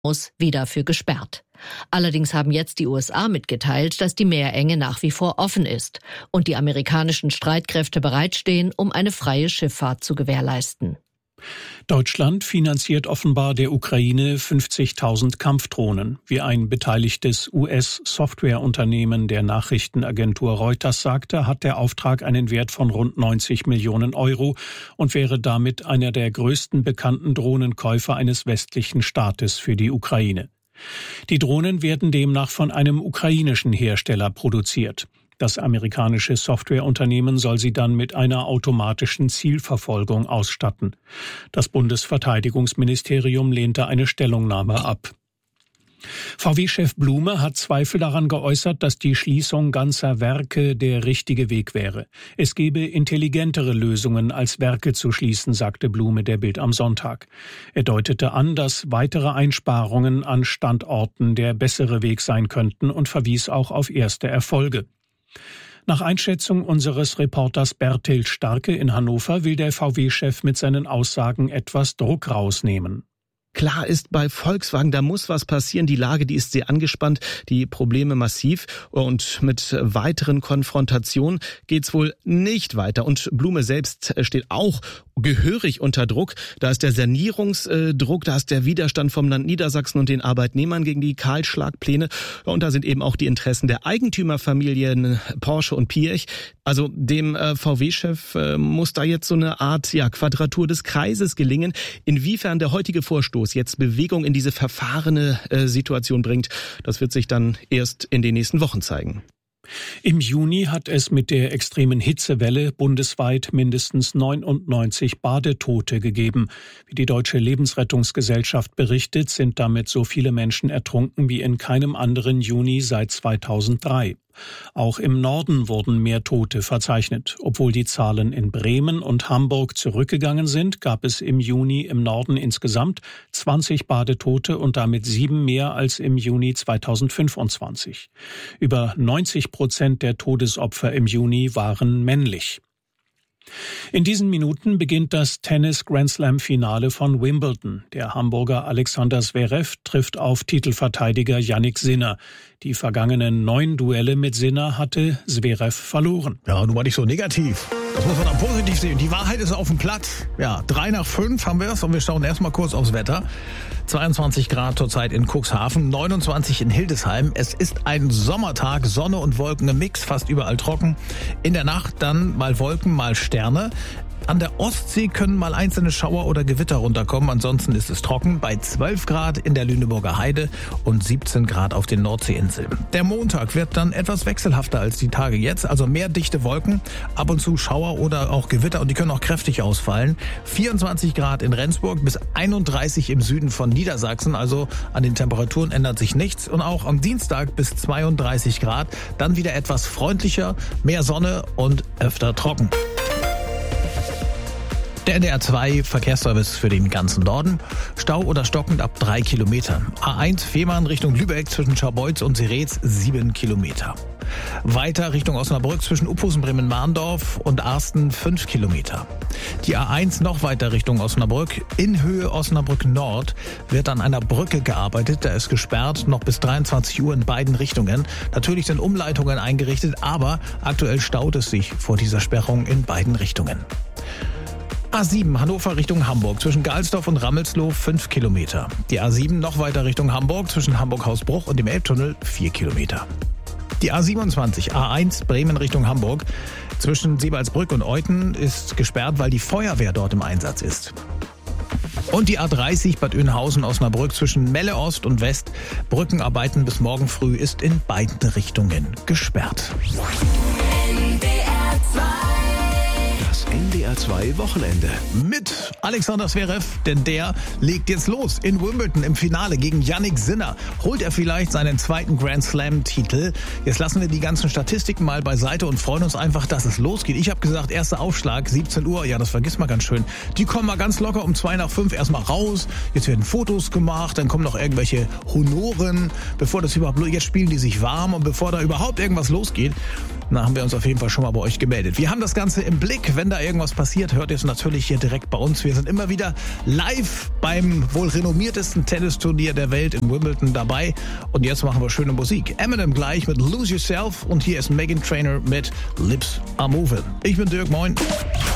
wieder für gesperrt. Allerdings haben jetzt die USA mitgeteilt, dass die Meerenge nach wie vor offen ist und die amerikanischen Streitkräfte bereitstehen, um eine freie Schifffahrt zu gewährleisten. Deutschland finanziert offenbar der Ukraine 50.000 Kampfdrohnen. Wie ein beteiligtes US-Softwareunternehmen der Nachrichtenagentur Reuters sagte, hat der Auftrag einen Wert von rund 90 Millionen Euro und wäre damit einer der größten bekannten Drohnenkäufer eines westlichen Staates für die Ukraine. Die Drohnen werden demnach von einem ukrainischen Hersteller produziert. Das amerikanische Softwareunternehmen soll sie dann mit einer automatischen Zielverfolgung ausstatten. Das Bundesverteidigungsministerium lehnte eine Stellungnahme ab. VW-Chef Blume hat Zweifel daran geäußert, dass die Schließung ganzer Werke der richtige Weg wäre. Es gebe intelligentere Lösungen, als Werke zu schließen, sagte Blume der Bild am Sonntag. Er deutete an, dass weitere Einsparungen an Standorten der bessere Weg sein könnten und verwies auch auf erste Erfolge. Nach Einschätzung unseres Reporters Berthild Starke in Hannover will der VW-Chef mit seinen Aussagen etwas Druck rausnehmen. Klar ist bei Volkswagen, da muss was passieren. Die Lage, die ist sehr angespannt, die Probleme massiv und mit weiteren Konfrontationen geht's wohl nicht weiter. Und Blume selbst steht auch gehörig unter Druck. Da ist der Sanierungsdruck, da ist der Widerstand vom Land Niedersachsen und den Arbeitnehmern gegen die Kahlschlagpläne. Und da sind eben auch die Interessen der Eigentümerfamilien Porsche und Piech. Also dem VW-Chef muss da jetzt so eine Art Quadratur des Kreises gelingen. Inwiefern der heutige Vorstoß jetzt Bewegung in diese verfahrene Situation bringt, das wird sich dann erst in den nächsten Wochen zeigen. Im Juni hat es mit der extremen Hitzewelle bundesweit mindestens 99 Badetote gegeben. Wie die Deutsche Lebensrettungsgesellschaft berichtet, sind damit so viele Menschen ertrunken wie in keinem anderen Juni seit 2003. Auch im Norden wurden mehr Tote verzeichnet. Obwohl die Zahlen in Bremen und Hamburg zurückgegangen sind, gab es im Juni im Norden insgesamt 20 Badetote und damit 7 mehr als im Juni 2025. Über 90% der Todesopfer im Juni waren männlich. In diesen Minuten beginnt das Tennis-Grand-Slam-Finale von Wimbledon. Der Hamburger Alexander Zverev trifft auf Titelverteidiger Jannik Sinner. Die vergangenen 9 Duelle mit Sinner hatte Zverev verloren. Ja, nun mal nicht so negativ. Das muss man dann positiv sehen. Die Wahrheit ist auf dem Blatt. Ja, 3/5 haben wir es und wir schauen erstmal kurz aufs Wetter. 22 Grad zurzeit in Cuxhaven, 29 in Hildesheim. Es ist ein Sommertag, Sonne und Wolken im Mix, fast überall trocken. In der Nacht dann mal Wolken, mal Sterne. An der Ostsee können mal einzelne Schauer oder Gewitter runterkommen. Ansonsten ist es trocken bei 12 Grad in der Lüneburger Heide und 17 Grad auf den Nordseeinseln. Der Montag wird dann etwas wechselhafter als die Tage jetzt. Also mehr dichte Wolken, ab und zu Schauer oder auch Gewitter und die können auch kräftig ausfallen. 24 Grad in Rendsburg bis 31 im Süden von Niedersachsen. Also an den Temperaturen ändert sich nichts. Und auch am Dienstag bis 32 Grad. Dann wieder etwas freundlicher, mehr Sonne und öfter trocken. Der NDR 2 Verkehrsservice für den ganzen Norden. Stau oder stockend ab 3 Kilometer. A1 Fehmarn Richtung Lübeck zwischen Scharbeutz und Sirez 7 Kilometer. Weiter Richtung Osnabrück zwischen Uphusen, Bremen-Mahndorf und Arsten 5 Kilometer. Die A1 noch weiter Richtung Osnabrück. In Höhe Osnabrück Nord wird an einer Brücke gearbeitet. Da ist gesperrt noch bis 23 Uhr in beiden Richtungen. Natürlich sind Umleitungen eingerichtet, aber aktuell staut es sich vor dieser Sperrung in beiden Richtungen. A7 Hannover Richtung Hamburg zwischen Galsdorf und Rammelsloh 5 Kilometer. Die A7 noch weiter Richtung Hamburg zwischen Hamburg-Hausbruch und dem Elbtunnel 4 Kilometer. Die A27 A1 Bremen Richtung Hamburg zwischen Seebaldsbrück und Euthen ist gesperrt, weil die Feuerwehr dort im Einsatz ist. Und die A30 Bad Oeynhausen-Osnabrück zwischen Melle Ost und West. Brückenarbeiten bis morgen früh ist in beiden Richtungen gesperrt. NDR 2 Wochenende. Mit Alexander Zverev, denn der legt jetzt los in Wimbledon im Finale gegen Jannik Sinner. Holt er vielleicht seinen zweiten Grand Slam-Titel? Jetzt lassen wir die ganzen Statistiken mal beiseite und freuen uns einfach, dass es losgeht. Ich habe gesagt, erster Aufschlag, 17 Uhr. Ja, das vergisst man ganz schön. Die kommen mal ganz locker um 2:05 erstmal raus. Jetzt werden Fotos gemacht, dann kommen noch irgendwelche Honoren. Jetzt spielen die sich warm und bevor da überhaupt irgendwas losgeht. dann haben wir uns auf jeden Fall schon mal bei euch gemeldet. Wir haben das Ganze im Blick. Wenn da irgendwas passiert, hört ihr es natürlich hier direkt bei uns. Wir sind immer wieder live beim wohl renommiertesten Tennisturnier der Welt in Wimbledon dabei. Und jetzt machen wir schöne Musik. Eminem gleich mit Lose Yourself und hier ist Meghan Trainor mit Lips Are Moving. Ich bin Dirk, moin.